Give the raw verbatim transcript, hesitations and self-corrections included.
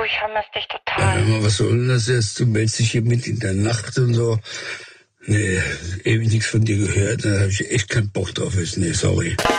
ich vermisse dich Ja, total. hör mal, was soll denn das jetzt? Du meldest dich hier mit in der Nacht und so. Nee, ewig nichts von dir gehört, da habe ich echt keinen Bock drauf. Nee, sorry.